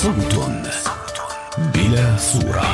صوت بلا صورة.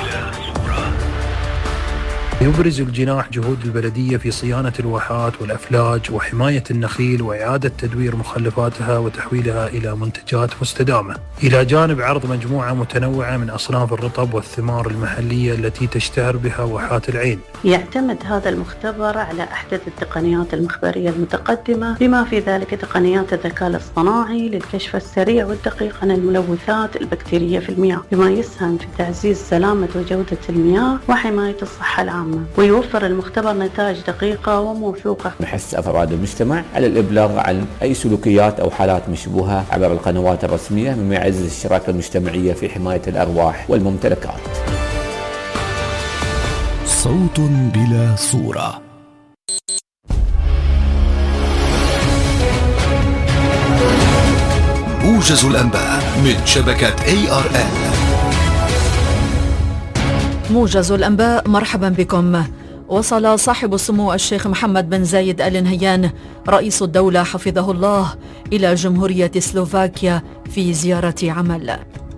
يبرز الجناح جهود البلدية في صيانة الواحات والأفلاج وحماية النخيل وإعادة تدوير مخلفاتها وتحويلها إلى منتجات مستدامة، إلى جانب عرض مجموعة متنوعة من أصناف الرطب والثمار المحلية التي تشتهر بها واحات العين. يعتمد هذا المختبر على أحدث التقنيات المخبرية المتقدمة، بما في ذلك تقنيات الذكاء الاصطناعي للكشف السريع والدقيق عن الملوثات البكتيرية في المياه، بما يسهم في تعزيز سلامة وجودة المياه وحماية الصحة العامة. ويوفر المختبر نتائج دقيقة وموثوقة. نحث أفراد المجتمع على الإبلاغ عن أي سلوكيات أو حالات مشبوهة عبر القنوات الرسمية، مما يعزز الشراكة المجتمعية في حماية الأرواح والممتلكات. صوت بلا صورة. موجز الأنباء من شبكة ARN. موجز الأنباء، مرحبا بكم. وصل صاحب السمو الشيخ محمد بن زايد آل نهيان رئيس الدولة حفظه الله إلى جمهورية سلوفاكيا في زيارة عمل.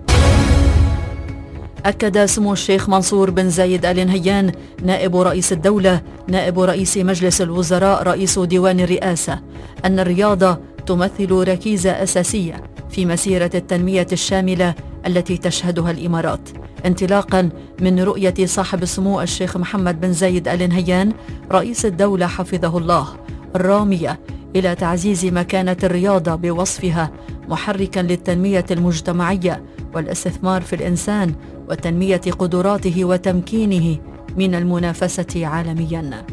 أكد سمو الشيخ منصور بن زايد آل نهيان نائب رئيس الدولة نائب رئيس مجلس الوزراء رئيس ديوان الرئاسة أن الرياضة تمثل ركيزة أساسية في مسيرة التنمية الشاملة التي تشهدها الإمارات، انطلاقا من رؤية صاحب السمو الشيخ محمد بن زايد آل نهيان رئيس الدولة حفظه الله الرامية إلى تعزيز مكانة الرياضة بوصفها محركا للتنمية المجتمعية والاستثمار في الإنسان وتنمية قدراته وتمكينه من المنافسة عالميا.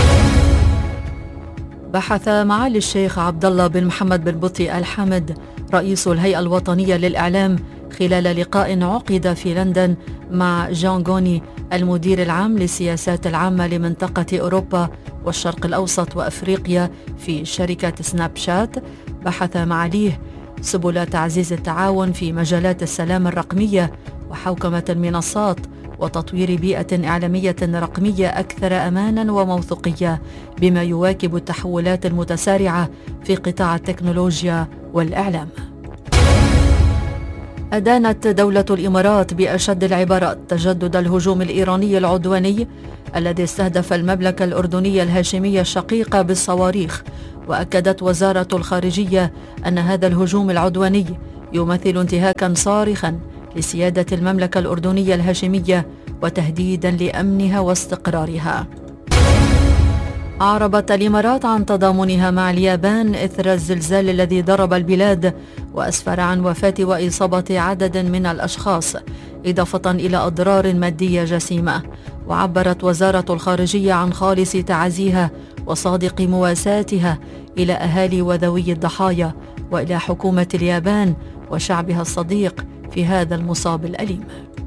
بحث معالي الشيخ عبد الله بن محمد بن بطي آل حامد رئيس الهيئة الوطنية للإعلام خلال لقاء عقد في لندن مع جان غوني المدير العام للسياسات العامة لمنطقة أوروبا والشرق الأوسط وأفريقيا في شركة سناب شات. بحث معاليه سبل تعزيز التعاون في مجالات السلام الرقمية وحوكمة المنصات وتطوير بيئة إعلامية رقمية أكثر أمانا وموثوقية بما يواكب التحولات المتسارعة في قطاع التكنولوجيا والإعلام. أدانت دولة الإمارات بأشد العبارات تجدد الهجوم الإيراني العدواني الذي استهدف المملكة الأردنية الهاشمية الشقيقة بالصواريخ، وأكدت وزارة الخارجية أن هذا الهجوم العدواني يمثل انتهاكا صارخا لسيادة المملكة الأردنية الهاشمية وتهديدا لأمنها واستقرارها. أعربت الإمارات عن تضامنها مع اليابان إثر الزلزال الذي ضرب البلاد وأسفر عن وفاة وإصابة عدد من الأشخاص إضافة إلى أضرار مادية جسيمة. وعبرت وزارة الخارجية عن خالص تعازيها وصادق مواساتها إلى أهالي وذوي الضحايا وإلى حكومة اليابان وشعبها الصديق في هذا المصاب الأليم.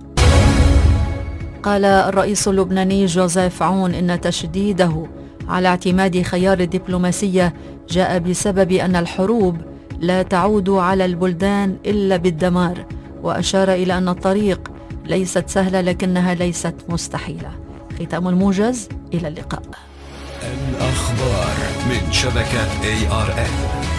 قال الرئيس اللبناني جوزيف عون إن تشديده على اعتماد خيار الدبلوماسية جاء بسبب أن الحروب لا تعود على البلدان إلا بالدمار، وأشار إلى أن الطريق ليست سهلة لكنها ليست مستحيلة. ختام الموجز، إلى اللقاء. الأخبار من شبكة ARN.